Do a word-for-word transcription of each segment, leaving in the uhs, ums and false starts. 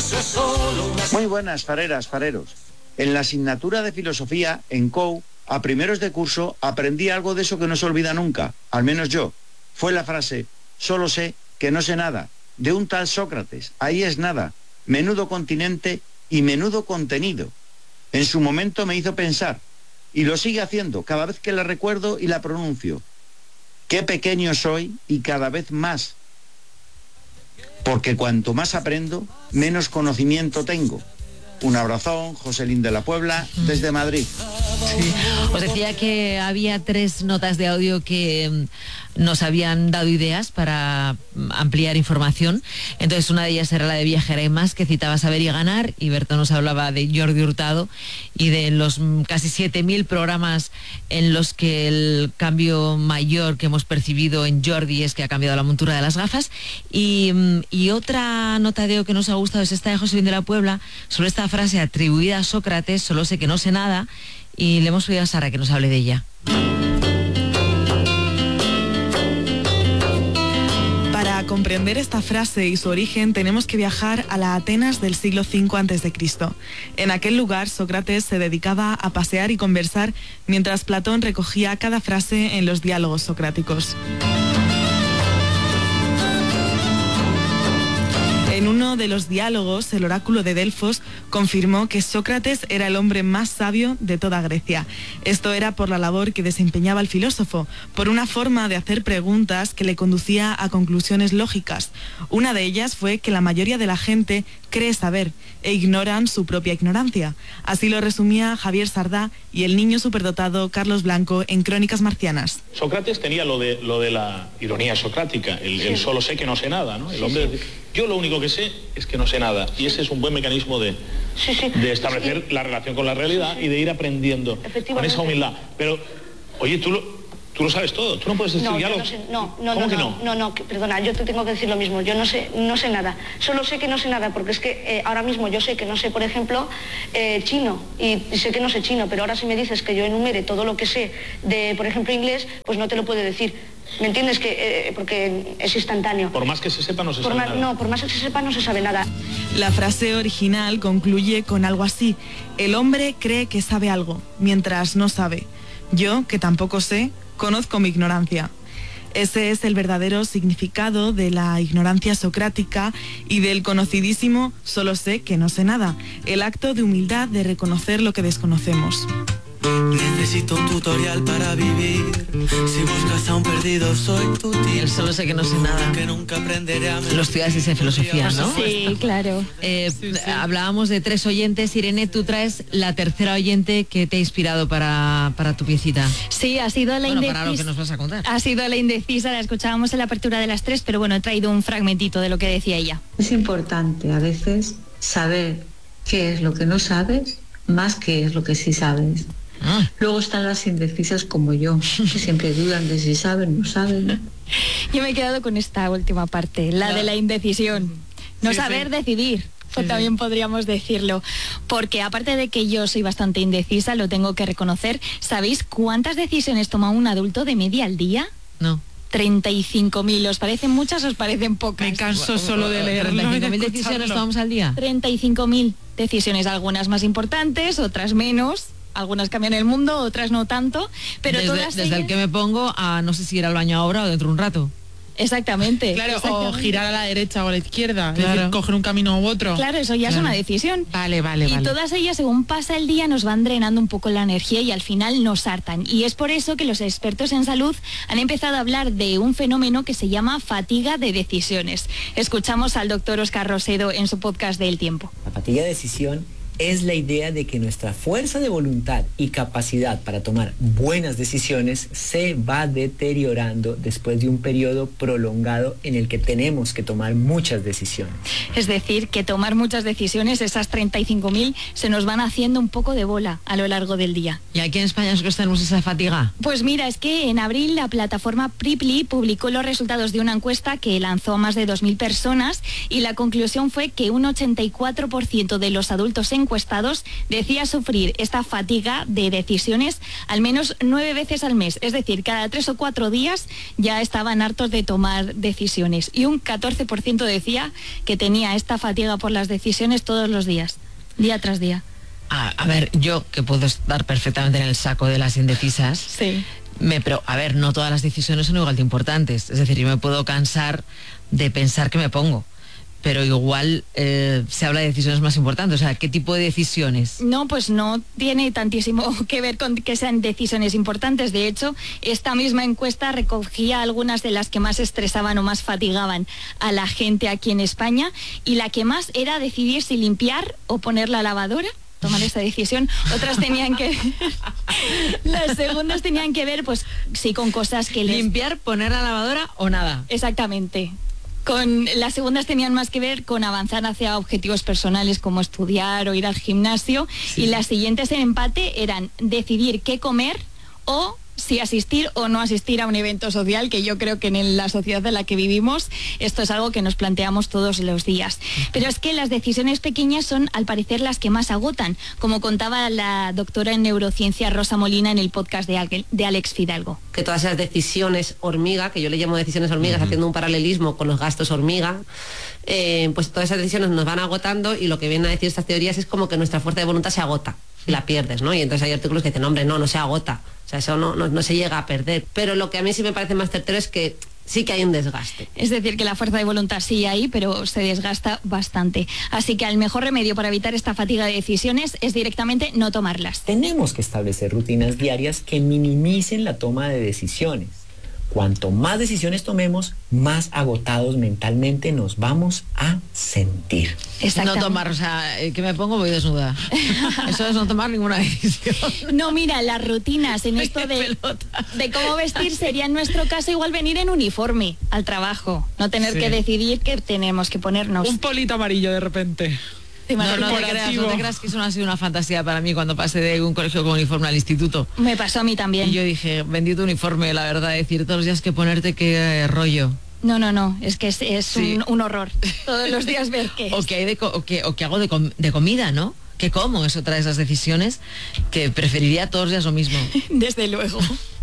Muy buenas, fareras, fareros. En la asignatura de filosofía, en C O U, a primeros de curso, aprendí algo de eso que no se olvida nunca, al menos yo. Fue la frase, solo sé que no sé nada, de un tal Sócrates. Ahí es nada, menudo continente y menudo contenido. En su momento me hizo pensar, y lo sigue haciendo cada vez que la recuerdo y la pronuncio. Qué pequeño soy y cada vez más, porque cuanto más aprendo, menos conocimiento tengo. Un abrazón, Joselín de la Puebla, desde Madrid. Sí. Os decía que había tres notas de audio que nos habían dado ideas para ampliar información. Entonces una de ellas era la de Viajera y Más, que citaba Saber y Ganar, y Berto nos hablaba de Jordi Hurtado y de los casi siete mil programas en los que el cambio mayor que hemos percibido en Jordi es que ha cambiado la montura de las gafas. Y, y otra nota de audio que nos ha gustado es esta de Joselín de la Puebla, sobre esta frase atribuida a Sócrates, solo sé que no sé nada, y le hemos pedido a Sara que nos hable de ella. Para comprender esta frase y su origen tenemos que viajar a la Atenas del siglo cinco antes de Cristo. En aquel lugar Sócrates se dedicaba a pasear y conversar mientras Platón recogía cada frase en los diálogos socráticos. En uno de los diálogos, el oráculo de Delfos confirmó que Sócrates era el hombre más sabio de toda Grecia. Esto era por la labor que desempeñaba el filósofo, por una forma de hacer preguntas que le conducía a conclusiones lógicas. Una de ellas fue que la mayoría de la gente cree saber e ignoran su propia ignorancia. Así lo resumía Javier Sardá y el niño superdotado Carlos Blanco en Crónicas Marcianas. Sócrates tenía lo de, lo de la ironía socrática, el, sí. el solo sé que no sé nada, ¿no? El sí, hombre, sí. Yo lo único que sé es que no sé nada, y ese es un buen mecanismo de, sí, sí. de establecer sí. la relación con la realidad, sí, sí. y de ir aprendiendo con esa humildad. Pero, oye, tú lo... Tú lo sabes todo, tú no puedes decir no, ya yo lo... no sé, no, no, ¿Cómo no, que no, no? No, no, que, perdona, yo te tengo que decir lo mismo, yo no sé, no sé nada, solo sé que no sé nada, porque es que eh, ahora mismo yo sé que no sé, por ejemplo, eh, chino, y, y sé que no sé chino, pero ahora si me dices que yo enumere todo lo que sé de, por ejemplo, inglés, pues no te lo puedo decir. ¿Me entiendes? Que, eh, porque es instantáneo. Por más que se sepa no se por sabe ma- nada. No, por más que se sepa no se sabe nada. La frase original concluye con algo así: el hombre cree que sabe algo, mientras no sabe. Yo, que tampoco sé, conozco mi ignorancia. Ese es el verdadero significado de la ignorancia socrática y del conocidísimo solo sé que no sé nada, el acto de humildad de reconocer lo que desconocemos. Necesito un tutorial para vivir. Si buscas a un perdido, soy tu tío. El solo sé que no sé nada. Que nunca aprenderé a Los estudiantes de filosofía, ¿no? Sí, claro. Eh, sí, sí. Hablábamos de tres oyentes. Irene, tú traes la tercera oyente que te ha inspirado para, para tu piecita. Sí, ha sido la bueno, indecisa. para lo que nos vas a contar. Ha sido la indecisa, la escuchábamos en la apertura de las tres, pero bueno, he traído un fragmentito de lo que decía ella. Es importante a veces saber qué es lo que no sabes, más qué es lo que sí sabes. Ah. Luego están las indecisas como yo, que siempre dudan de si saben o no saben. Yo me he quedado con esta última parte, la no. de la indecisión. No sí, saber sí. decidir. Pues sí, también sí. podríamos decirlo, porque aparte de que yo soy bastante indecisa, lo tengo que reconocer. ¿Sabéis cuántas decisiones toma un adulto de media al día? No. treinta y cinco mil. ¿Os parecen muchas o os parecen pocas? Me canso solo de leerlo. ¿treinta y cinco mil decisiones tomamos al día? treinta y cinco mil decisiones, algunas más importantes, otras menos. Algunas cambian el mundo, otras no tanto, pero desde, todas desde ellas... el que me pongo a no sé si ir al baño ahora o dentro de un rato. Exactamente. Claro, exactamente. o girar a la derecha o a la izquierda, Claro. es decir, coger un camino u otro. Claro, eso ya Claro. es una decisión. Vale, vale, Y vale. todas ellas, según pasa el día, nos van drenando un poco la energía y al final nos hartan. Y es por eso que los expertos en salud han empezado a hablar de un fenómeno que se llama fatiga de decisiones. Escuchamos al doctor Óscar Rosedo en su podcast de El Tiempo. La fatiga de decisión es la idea de que nuestra fuerza de voluntad y capacidad para tomar buenas decisiones se va deteriorando después de un periodo prolongado en el que tenemos que tomar muchas decisiones. Es decir, que tomar muchas decisiones, esas treinta y cinco mil, se nos van haciendo un poco de bola a lo largo del día. ¿Y aquí en España nosotros tenemos esa fatiga? Pues mira, es que en abril la plataforma Pripli publicó los resultados de una encuesta que lanzó a más de dos mil personas y la conclusión fue que un ochenta y cuatro por ciento de los adultos en encuestados decía sufrir esta fatiga de decisiones al menos nueve veces al mes. Es decir, cada tres o cuatro días ya estaban hartos de tomar decisiones. Y un catorce por ciento decía que tenía esta fatiga por las decisiones todos los días, día tras día. A, a ver, yo que puedo estar perfectamente en el saco de las indecisas, sí. me, pero a ver, no todas las decisiones son igual de importantes. Es decir, yo me puedo cansar de pensar que me pongo, pero igual eh, se habla de decisiones más importantes. O sea, ¿qué tipo de decisiones? No, pues no tiene tantísimo que ver con que sean decisiones importantes. De hecho, esta misma encuesta recogía algunas de las que más estresaban o más fatigaban a la gente aquí en España, y la que más era decidir si limpiar o poner la lavadora. Tomar esa decisión. Otras tenían que las segundas tenían que ver, pues sí, con cosas que les... Limpiar, poner la lavadora o nada. Exactamente. Con las segundas tenían más que ver con avanzar hacia objetivos personales como estudiar o ir al gimnasio, sí. Y las siguientes en empate eran decidir qué comer o si asistir o no asistir a un evento social, que yo creo que en la sociedad en la que vivimos esto es algo que nos planteamos todos los días. Pero es que las decisiones pequeñas son al parecer las que más agotan, como contaba la doctora en neurociencia Rosa Molina en el podcast de, de Alex Fidalgo. Que todas esas decisiones hormiga, que yo le llamo decisiones hormigas, uh-huh. haciendo un paralelismo con los gastos hormiga, eh, pues todas esas decisiones nos van agotando, y lo que vienen a decir estas teorías es como que nuestra fuerza de voluntad se agota y la pierdes, ¿no? Y entonces hay artículos que dicen, hombre, no, no se agota, o sea, eso no, no, no se llega a perder. Pero lo que a mí sí me parece más certero es que sí que hay un desgaste. Es decir, que la fuerza de voluntad sí hay, pero se desgasta bastante. Así que el mejor remedio para evitar esta fatiga de decisiones es directamente no tomarlas. Tenemos que establecer rutinas diarias que minimicen la toma de decisiones. Cuanto más decisiones tomemos, más agotados mentalmente nos vamos a sentir. No tomar, o sea, que me pongo voy desnuda. Eso es no tomar ninguna decisión. No, mira, las rutinas en esto de, de cómo vestir sería en nuestro caso igual venir en uniforme al trabajo. No tener sí. que decidir qué tenemos que ponernos. Un polito amarillo de repente. No, no te creas, no te creas que eso no ha sido una fantasía para mí cuando pasé de un colegio con uniforme al instituto. Me pasó a mí también. Y yo dije, bendito uniforme, la verdad, decir todos los días que ponerte qué eh, rollo. No, no, no, es que es, es sí. un, un horror. Todos los días ver qué es. O que, hay de, o que, o que hago de, com, de comida, ¿no? Que como, es otra de esas decisiones que preferiría todos los días lo mismo. Desde luego.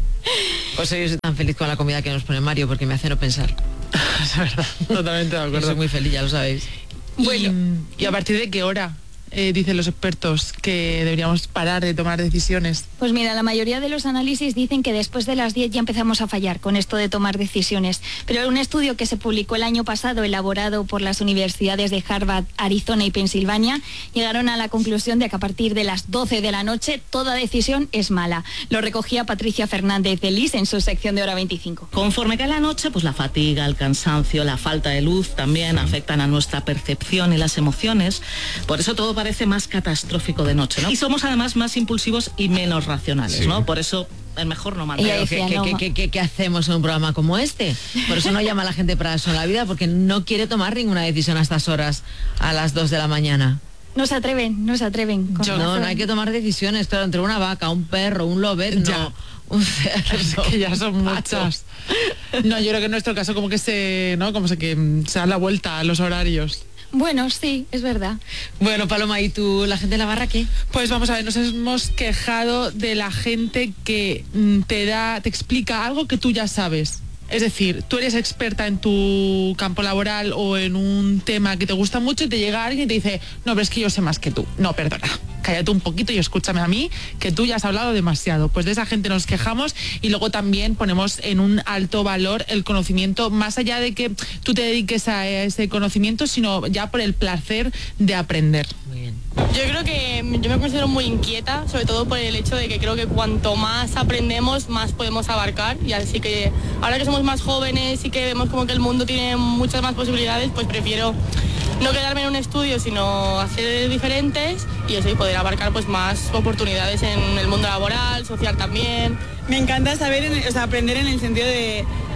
Pues yo soy tan feliz con la comida que nos pone Mario, porque me hace no pensar. Es verdad, totalmente de acuerdo. Yo soy muy feliz, ya lo sabéis. Bueno, ¿y a partir de qué hora eh, dicen los expertos que deberíamos parar de tomar decisiones? Pues mira, la mayoría de los análisis dicen que después de las diez ya empezamos a fallar con esto de tomar decisiones. Pero un estudio que se publicó el año pasado, elaborado por las universidades de Harvard, Arizona y Pensilvania, llegaron a la conclusión de que a partir de las doce de la noche toda decisión es mala. Lo recogía Patricia Fernández de Lis en su sección de Hora veinticinco. Conforme cae la noche, pues la fatiga, el cansancio, la falta de luz también afectan a nuestra percepción y las emociones. Por eso todo parece más catastrófico de noche, ¿no? Y somos además más impulsivos y menos racionales, sí. ¿no? Por eso es mejor no mantener. ¿Qué, qué, qué, qué, qué, ¿Qué hacemos en un programa como este? Por eso no llama a la gente para eso en la vida, porque no quiere tomar ninguna decisión a estas horas, a las dos de la mañana. No se atreven, no se atreven. Yo, no, no hay que tomar decisiones, claro, entre una vaca, un perro, un lobezno, ya. un cerdo. Es que ya son muchas. No, yo creo que en nuestro caso como que se, ¿no? Como se que se da la vuelta a los horarios. Bueno, sí, es verdad. Bueno, Paloma, ¿y tú, la gente de la barra qué? Pues vamos a ver, nos hemos quejado de la gente que te da, te explica algo que tú ya sabes. Es decir, tú eres experta en tu campo laboral o en un tema que te gusta mucho y te llega alguien y te dice, no, pero es que yo sé más que tú. No, perdona, cállate un poquito y escúchame a mí, que tú ya has hablado demasiado. Pues de esa gente nos quejamos y luego también ponemos en un alto valor el conocimiento, más allá de que tú te dediques a ese conocimiento, sino ya por el placer de aprender. Muy bien. Yo creo que yo me considero muy inquieta, sobre todo por el hecho de que creo que cuanto más aprendemos, más podemos abarcar, y así que ahora que somos más jóvenes y que vemos como que el mundo tiene muchas más posibilidades, pues prefiero no quedarme en un estudio, sino hacer diferentes y así poder abarcar pues más oportunidades en el mundo laboral, social también. Me encanta saber, o sea, aprender en el sentido de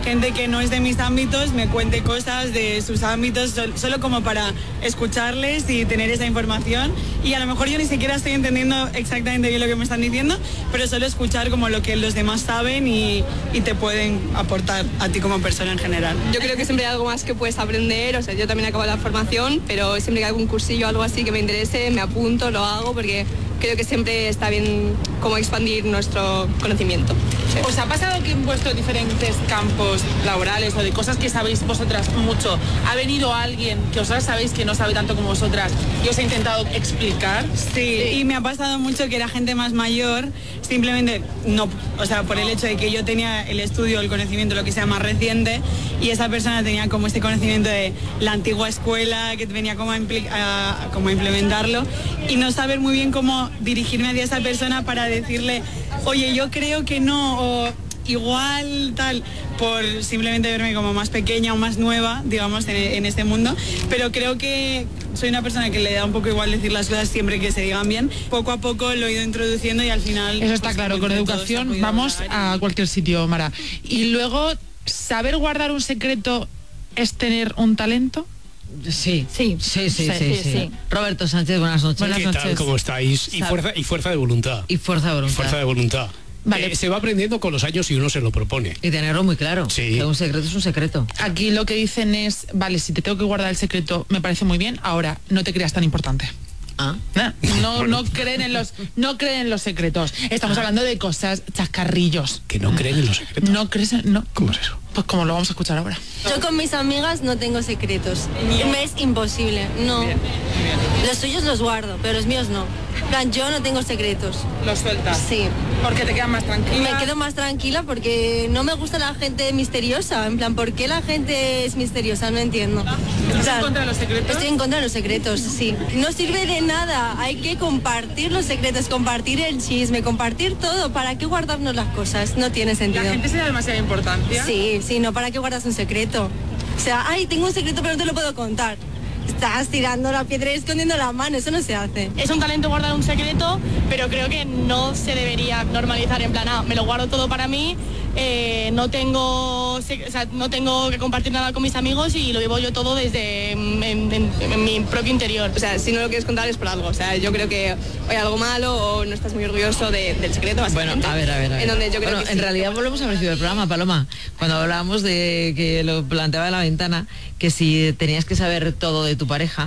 gente que no es de mis ámbitos me cuente cosas de sus ámbitos, solo como para escucharles y tener esa información. Y a lo mejor yo ni siquiera estoy entendiendo exactamente bien lo que me están diciendo, pero solo escuchar como lo que los demás saben y, y te pueden aportar a ti como persona en general. Yo creo que siempre hay algo más que puedes aprender, o sea, yo también acabo la formación, pero siempre que hay algún cursillo o algo así que me interese, me apunto, lo hago, porque creo que siempre está bien como expandir nuestro conocimiento. Sí. ¿Os ha pasado que en vuestros diferentes campos laborales o de cosas que sabéis vosotras mucho, ha venido alguien que vosotras sabéis que no sabe tanto como vosotras y os ha intentado explicar? Sí, sí, y me ha pasado mucho que era gente más mayor, simplemente no, o sea, por el hecho de que yo tenía el estudio, el conocimiento, lo que sea más reciente, y esa persona tenía como este conocimiento de la antigua escuela, que venía como a, a, como a implementarlo, y no saber muy bien cómo dirigirme hacia esa persona para decirle, oye, yo creo que no, o igual tal, por simplemente verme como más pequeña o más nueva, digamos, en, en este mundo. Pero creo que soy una persona que le da un poco igual decir las cosas siempre que se digan bien. Poco a poco lo he ido introduciendo y al final... Eso está pues, claro, con educación vamos a cualquier sitio, Mara. Y luego, ¿saber guardar un secreto es tener un talento? Sí, sí, sí, sí, sí, sí, sí. sí. Roberto Sánchez, buenas noches. Buenas ¿Qué noches. tal? ¿Cómo estáis? Y fuerza, y fuerza de voluntad. Y fuerza de voluntad. Fuerza de voluntad. Vale. Eh, se va aprendiendo con los años y uno se lo propone. Y tenerlo muy claro. Sí. Que un secreto es un secreto. Aquí lo que dicen es, vale, si te tengo que guardar el secreto, me parece muy bien, ahora no te creas tan importante. ¿Ah? No, bueno. no creen en los no creen en los secretos. Estamos ah. hablando de cosas chascarrillos. Que no creen en los secretos. No crees en, no. ¿Cómo es eso? Pues como lo vamos a escuchar ahora. Yo con mis amigas no tengo secretos. Mío. Me es imposible. No. Bien, bien. Los suyos los guardo, pero los míos no. En plan, yo no tengo secretos. ¿Los sueltas? Sí. ¿Porque te quedas más tranquila? Me quedo más tranquila porque no me gusta la gente misteriosa. En plan, ¿por qué la gente es misteriosa? No entiendo. ¿Estás o sea, en contra de los secretos? Estoy en contra de los secretos, sí. No sirve de nada. Hay que compartir los secretos, compartir el chisme, compartir todo. ¿Para qué guardarnos las cosas? No tiene sentido. ¿La gente se da demasiada importancia? Sí, sí, no, ¿para qué guardas un secreto? O sea, ay, tengo un secreto pero no te lo puedo contar. Estás tirando la piedra y escondiendo la mano, eso no se hace. Es un talento guardar un secreto, pero creo que no se debería normalizar en plan, ah, me lo guardo todo para mí, eh, no tengo, o sea, no tengo que compartir nada con mis amigos y lo llevo yo todo desde en, en, en mi propio interior. O sea, si no lo quieres contar es por algo. O sea, yo creo que hay algo malo o no estás muy orgulloso de, del secreto, básicamente. Bueno, a ver, a ver, a ver. En donde yo creo bueno, que en sí, realidad que... volvemos al principio del programa, Paloma, cuando hablábamos de que lo planteaba en la ventana, que si tenías que saber todo de tu pareja,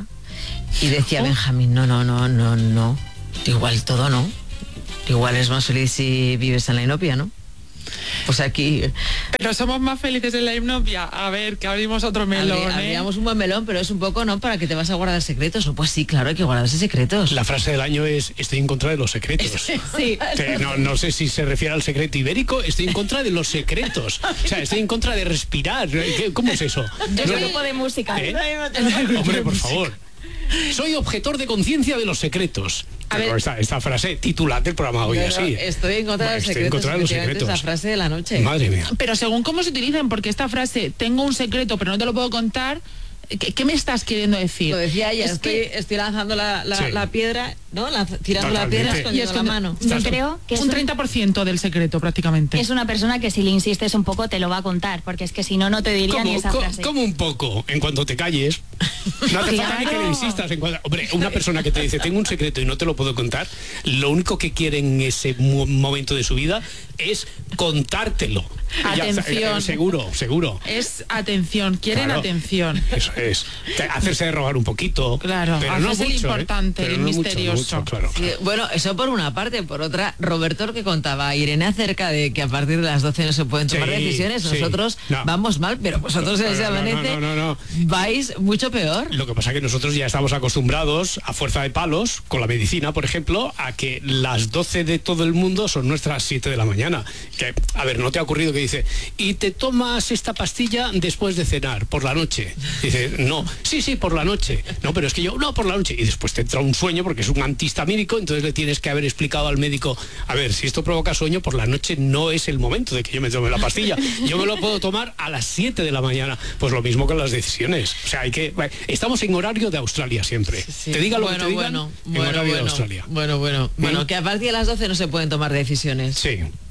y decía oh. Benjamín, no, no, no, no, no, igual todo no, igual es más feliz si vives en la inopia, ¿no? Pues aquí... Pero somos más felices en la hipnopia. A ver, que abrimos otro melón, Abri, ¿eh? Abríamos un buen melón, pero es un poco, ¿no? ¿Para que te vas a guardar secretos? No, pues sí, claro, hay que guardarse secretos. La frase del año es, estoy en contra de los secretos. Sí. Que no, no sé si se refiere al secreto ibérico, estoy en contra de los secretos. O sea, estoy en contra de respirar. ¿Cómo es eso? Yo no, soy un tipo de música. ¿Eh? Hombre, por favor. Soy objetor de conciencia de los secretos. A ver, esta, esta frase titular del programa hoy bueno, así. Estoy en contra, bueno, de, los estoy en contra de los secretos. Es la frase de la noche. Madre mía. Pero según cómo se utilicen, porque esta frase, tengo un secreto pero no te lo puedo contar, ¿qué, qué me estás queriendo decir? Lo decía ella, es estoy, que... estoy lanzando la, la, sí. la piedra, ¿no? La, tirando Totalmente. la piedra, escondiendo la mano. Yo creo que es un treinta por ciento del secreto prácticamente. Es una persona que si le insistes un poco te lo va a contar, porque es que si no, no te diría ni esa frase. ¿Cómo un poco? En cuanto te calles, no hace falta ni que le insistas. En cuanto, hombre, una persona que te dice, tengo un secreto y no te lo puedo contar, lo único que quiere en ese momento de su vida es contártelo. Atención. Ya, seguro, seguro. Es atención, quieren claro, atención. Eso es. Hacerse de rogar un poquito. Claro, pero no mucho, el importante, ¿eh? el no misterioso. Mucho, mucho, claro, claro. Sí, bueno, eso por una parte. Por otra, Roberto, que contaba Irene acerca de que a partir de las doce no se pueden tomar sí, decisiones. Sí. Nosotros no. vamos mal, pero vosotros en ese no, no, amanece no, no, no, no. vais mucho peor. Lo que pasa es que nosotros ya estamos acostumbrados, a fuerza de palos, con la medicina, por ejemplo, a que las doce de todo el mundo son nuestras siete de la mañana. Que, a ver, ¿no te ha ocurrido que dice, y te tomas esta pastilla después de cenar, por la noche? Dice, no, sí, sí, por la noche. No, pero es que yo, no, por la noche. Y después te entra un sueño porque es un antihistamínico, entonces le tienes que haber explicado al médico, a ver, si esto provoca sueño, por la noche no es el momento de que yo me tome la pastilla. Yo me lo puedo tomar a las siete de la mañana. Pues lo mismo con las decisiones. O sea, hay que... Estamos en horario de Australia siempre. Sí. Te diga lo bueno, que te digan, bueno, en bueno, horario bueno, de Australia. Bueno, bueno, bueno, que a partir de las doce no se pueden tomar decisiones. Sí.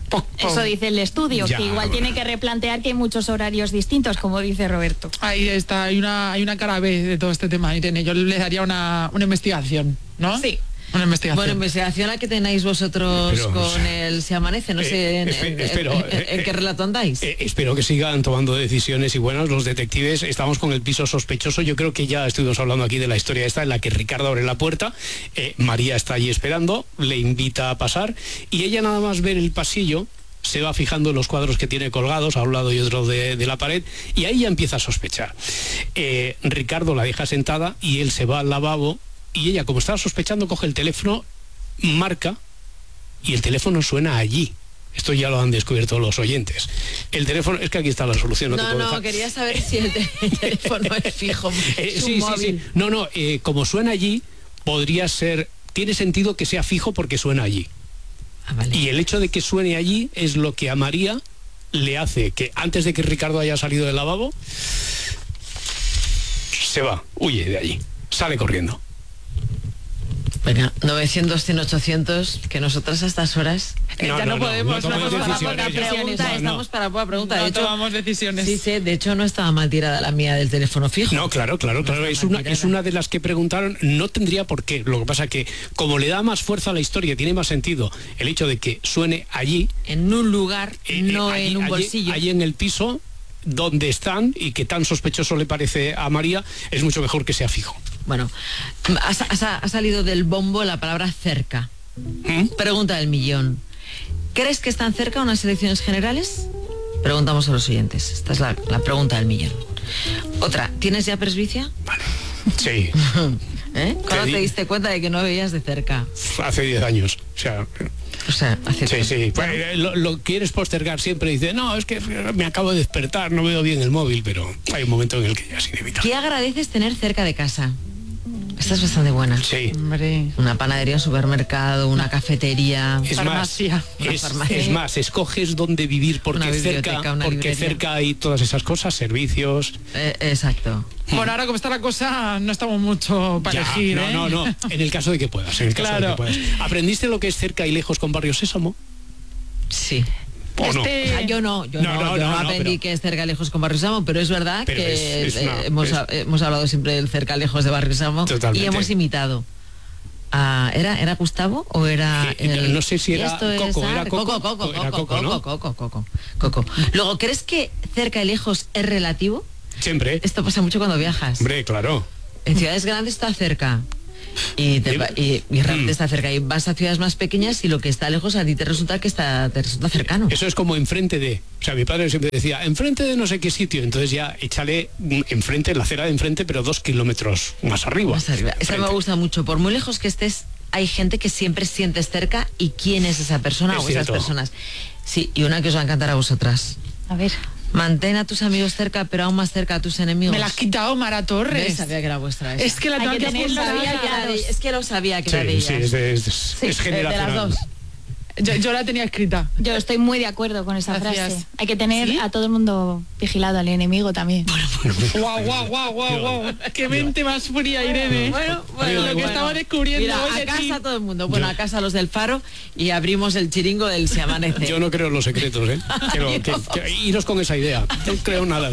Eso dice el estudio, Ya, que igual bueno. tiene que replantear que hay muchos horarios distintos, como dice Roberto. Ahí está, hay una, hay una cara B de todo este tema, Irene. Yo le daría una, una investigación, ¿no? Sí. Una investigación. Bueno, investigación la que tenéis vosotros Pero, con el Se Amanece, no eh, sé en, espe- en- espero, en- eh, en qué relato andáis. Eh, espero que sigan tomando decisiones y buenas los detectives. Estamos con el piso sospechoso. Yo creo que ya estuvimos hablando aquí de la historia esta en la que Ricardo abre la puerta, eh, María está allí esperando, le invita a pasar y ella nada más ver el pasillo se va fijando en los cuadros que tiene colgados a un lado y otro de, de la pared y ahí ya empieza a sospechar. Eh, Ricardo la deja sentada y él se va al lavabo y ella, como estaba sospechando, coge el teléfono, marca y el teléfono suena allí. Esto ya lo han descubierto los oyentes. El teléfono, es que aquí está la solución. No, te No, puedo no, dejar. quería saber si el, te- el teléfono es fijo. Eh, es un sí, sí, móvil. sí. No, no, eh, como suena allí, podría ser, tiene sentido que sea fijo porque suena allí. Ah, vale. Y el hecho de que suene allí es lo que a María le hace que antes de que Ricardo haya salido del lavabo, se va, huye de allí, sale corriendo. Venga, novecientos, cien, ochocientos, que nosotras a estas horas Eh, ya no podemos, no no estamos tomamos para poca decisiones, ya. pregunta, No, no. estamos para poca pregunta. No de hecho, tomamos decisiones. Sí, sí, de hecho no estaba mal tirada la mía del teléfono fijo. No, claro, claro, claro. Es una, es una de las que preguntaron, no tendría por qué. Lo que pasa que, como le da más fuerza a la historia, tiene más sentido el hecho de que suene allí. En un lugar, eh, no allí- en un allí- bolsillo. Allí en el piso, donde están y que tan sospechoso le parece a María, es mucho mejor que sea fijo. Bueno, ha, ha- ha salido del bombo la palabra cerca. ¿Mm? Pregunta del millón. ¿Crees que están cerca unas elecciones generales? Preguntamos a los oyentes. Esta es la, la pregunta del millón. Otra, ¿tienes ya presbicia? Sí, ¿Eh? ¿Cuándo di- te diste cuenta de que no veías de cerca? hace diez años. O sea, O sea, hace sí, sí. Pues, eh, lo, lo quieres postergar siempre y dices, no, es que me acabo de despertar, no veo bien el móvil, pero hay un momento en el que ya es inevitable. ¿Qué agradeces tener cerca de casa? Esta es bastante buena. Sí. Hombre. Una panadería, un supermercado, una cafetería, Es farmacia. más, Una es, farmacia. es más, escoges dónde vivir porque Una biblioteca, cerca, una porque librería. cerca hay todas esas cosas, servicios. Eh, exacto. Bueno, ahora como está la cosa, no estamos mucho para Ya, elegir, no, ¿eh? no, no. En el caso de que puedas, en el caso Claro. de que puedas. ¿Aprendiste lo que es cerca y lejos con Barrio Sésamo? Sí. ¿O no? Este- O sea, yo no, yo No, no, no, yo no, no, no, aprendí pero- que es cerca lejos con Barrio Sésamo, pero es verdad Pero que es- es eh, una- hemos, es- hemos hablado siempre del cerca lejos de Barrio Sésamo Totalmente. y hemos imitado. a- ¿era, ¿Era Gustavo o era Eh, el- no sé si era Esto es Coco, era arte? Coco, Coco, Coco, era Coco, Coco, ¿no? Coco, Coco, Coco, Coco. Luego, ¿crees que cerca y lejos es relativo? Siempre. Esto pasa mucho cuando viajas. Hombre, claro. En ciudades grandes está cerca. Y, te va- y, y realmente Mm. está cerca. Y vas a ciudades más pequeñas y lo que está lejos a ti te resulta que está, te resulta cercano. Eso es como enfrente de. O sea, mi padre siempre decía, enfrente de no sé qué sitio. Entonces ya échale mm, enfrente, la acera de enfrente, pero dos kilómetros más arriba. Más arriba. Esa Enfrente. me gusta mucho. Por muy lejos que estés, hay gente que siempre sientes cerca. ¿Y quién es esa persona Es o esas cierto. personas? Sí, y una que os va a encantar a vosotras. A ver. Mantén a tus amigos cerca, pero aún más cerca a tus enemigos. Me la has quitado, Mara Torres. ¿Ves? Sabía que era vuestra esa. Es que la Hay tengo que que tenerlo apuntar. bien Sabía que era de- es que lo sabía que era de Sí, ellas. sí, es, de- es- es Sí, es de- de las generacional. dos. Yo, yo la tenía escrita. Yo estoy muy de acuerdo con esa Gracias. frase. Hay que tener ¿Sí? a todo el mundo vigilado, al enemigo también. Guau, guau, guau, guau, guau. Qué mente más fría, Irene. Bueno, bueno, lo que bueno. estaba descubriendo Mira, hoy a de ti. casa todo el mundo. Bueno, Yo- a casa los del Faro y abrimos el chiringo del Se Amanece. Yo no creo en los secretos, ¿eh? Quiero que, que- iros con esa idea. No creo nada. I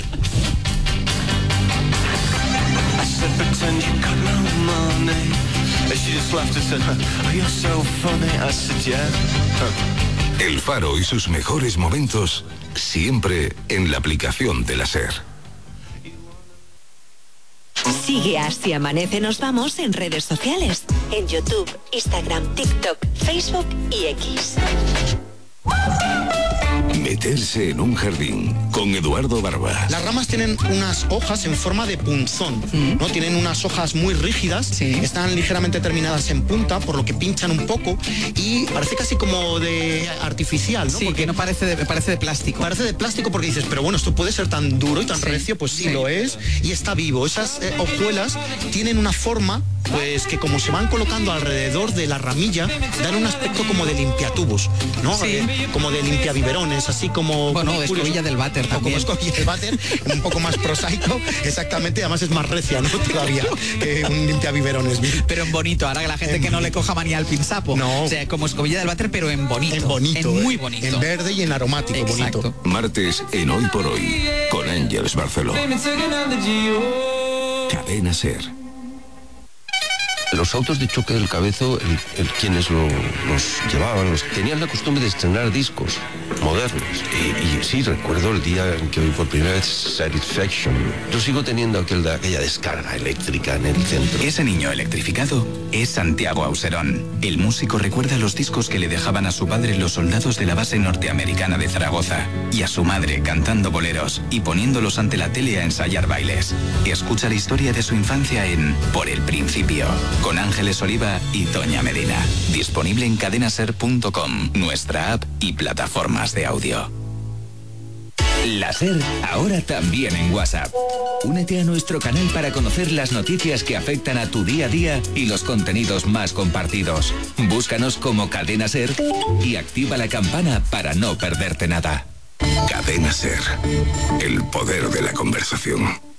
said, pretend you got no money. And she just laughed and said, oh, you're so funny. I said, yeah. Huh. El Faro y sus mejores momentos siempre en la aplicación de la SER. Sigue a Si Amanece Nos Vamos en redes sociales. En YouTube, Instagram, TikTok, Facebook y X. Meterse en un jardín con Eduardo Barba. Las ramas tienen unas hojas en forma de punzón, ¿no? Tienen unas hojas muy rígidas, están ligeramente terminadas en punta, por lo que pinchan un poco y parece casi como de artificial, ¿no? Sí, porque que no parece de, parece de plástico. Parece de plástico porque dices, pero bueno, esto puede ser tan duro y tan recio, pues sí, lo es, y está vivo. Esas eh, hojuelas tienen una forma, pues que como se van colocando alrededor de la ramilla, dan un aspecto como de limpiatubos, ¿no? Sí. Eh, como de limpiabiberones, así como... Bueno, como escobilla del váter también. Como escobilla del váter, un poco más prosaico, exactamente, además es más recia, ¿no? Todavía que un limpiabiberones. Pero en bonito, ahora que la gente en que no le coja manía al pinzapo. No. O sea, como escobilla del váter, pero en bonito. En bonito. En muy eh, bonito. En verde y en aromático. Exacto. Bonito. Martes en Hoy por Hoy, con Ángeles Barceló. Cadena SER. Los autos de choque del Cabezo, el, el, quienes lo, los llevaban, los, tenían la costumbre de estrenar discos modernos. Y, y sí, recuerdo el día en que oí por primera vez Satisfaction. Yo sigo teniendo aquel, aquella descarga eléctrica en el centro. Ese niño electrificado es Santiago Auserón. El músico recuerda los discos que le dejaban a su padre los soldados de la base norteamericana de Zaragoza y a su madre cantando boleros y poniéndolos ante la tele a ensayar bailes. Escucha la historia de su infancia en Por el Principio, con Ángeles Oliva y Toña Medina. Disponible en cadenaser punto com, nuestra app y plataformas de audio. La SER, ahora también en WhatsApp. Únete a nuestro canal para conocer las noticias que afectan a tu día a día y los contenidos más compartidos. Búscanos como Cadena SER y activa la campana para no perderte nada. Cadena SER, el poder de la conversación.